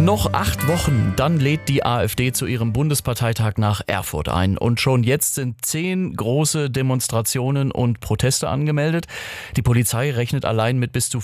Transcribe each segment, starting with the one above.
Noch 8 Wochen, dann lädt die AfD zu ihrem Bundesparteitag nach Erfurt ein. Und schon jetzt sind 10 große Demonstrationen und Proteste angemeldet. Die Polizei rechnet allein mit bis zu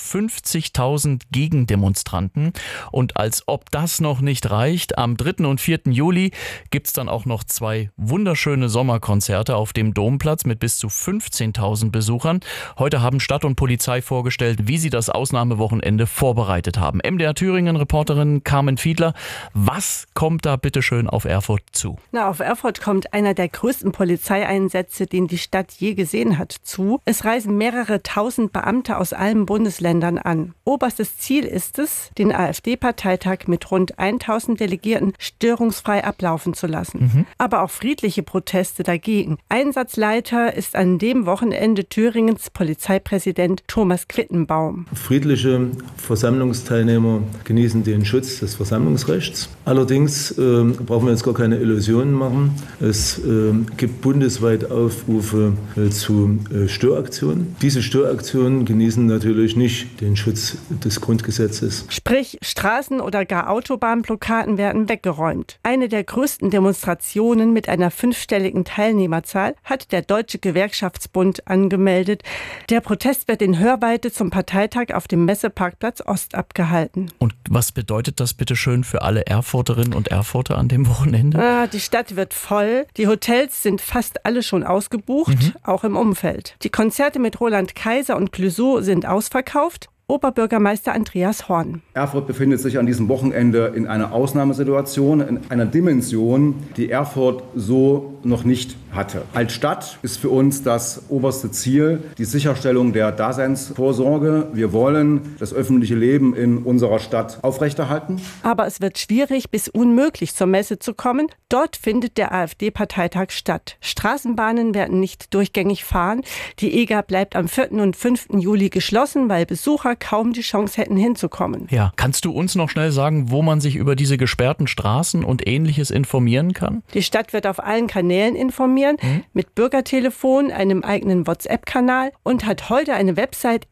50.000 Gegendemonstranten. Und als ob das noch nicht reicht, am 3. und 4. Juli gibt's dann auch noch 2 wunderschöne Sommerkonzerte auf dem Domplatz mit bis zu 15.000 Besuchern. Heute haben Stadt und Polizei vorgestellt, wie sie das Ausnahmewochenende vorbereitet haben. MDR Thüringen-Reporterin Carmen Fiedler, was kommt da bitte schön auf Erfurt zu? Auf Erfurt kommt einer der größten Polizeieinsätze, den die Stadt je gesehen hat, zu. Es reisen mehrere tausend Beamte aus allen Bundesländern an. Oberstes Ziel ist es, den AfD-Parteitag mit rund 1000 Delegierten störungsfrei ablaufen zu lassen. Aber auch friedliche Proteste dagegen. Einsatzleiter ist an dem Wochenende Thüringens Polizeipräsident Thomas Quittenbaum. Friedliche Versammlungsteilnehmer genießen den Schutz des Versammlungsrechts. Allerdings brauchen wir jetzt gar keine Illusionen machen. Es gibt bundesweit Aufrufe zu Störaktionen. Diese Störaktionen genießen natürlich nicht den Schutz des Grundgesetzes. Sprich, Straßen- oder gar Autobahnblockaden werden weggeräumt. Eine der größten Demonstrationen mit einer 5-stelligen Teilnehmerzahl hat der Deutsche Gewerkschaftsbund angemeldet. Der Protest wird in Hörweite zum Parteitag auf dem Messeparkplatz Ost abgehalten. Und was bedeutet das bitte schön für alle Erfurterinnen und Erfurter an dem Wochenende? Die Stadt wird voll. Die Hotels sind fast alle schon ausgebucht, auch im Umfeld. Die Konzerte mit Roland Kaiser und Clouseau sind ausverkauft. Oberbürgermeister Andreas Horn. Erfurt befindet sich an diesem Wochenende in einer Ausnahmesituation, in einer Dimension, die Erfurt so noch nicht hatte. Als Stadt ist für uns das oberste Ziel die Sicherstellung der Daseinsvorsorge. Wir wollen das öffentliche Leben in unserer Stadt aufrechterhalten. Aber es wird schwierig bis unmöglich zur Messe zu kommen. Dort findet der AfD-Parteitag statt. Straßenbahnen werden nicht durchgängig fahren. Die EGA bleibt am 4. und 5. Juli geschlossen, weil Besucher kaum die Chance hätten hinzukommen. Ja, kannst du uns noch schnell sagen, wo man sich über diese gesperrten Straßen und Ähnliches informieren kann? Die Stadt wird auf allen Kanälen informieren, mit Bürgertelefon, einem eigenen WhatsApp-Kanal und hat heute eine Website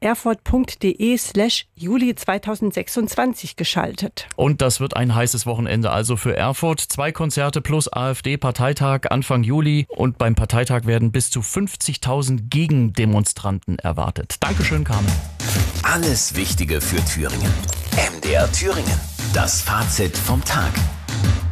erfurt.de/Juli 2026 geschaltet. Und das wird ein heißes Wochenende also für Erfurt. 2 Konzerte plus AfD-Parteitag Anfang Juli und beim Parteitag werden bis zu 50.000 Gegendemonstranten erwartet. Dankeschön, Carmen. Alles Wichtige für Thüringen. MDR Thüringen. Das Fazit vom Tag.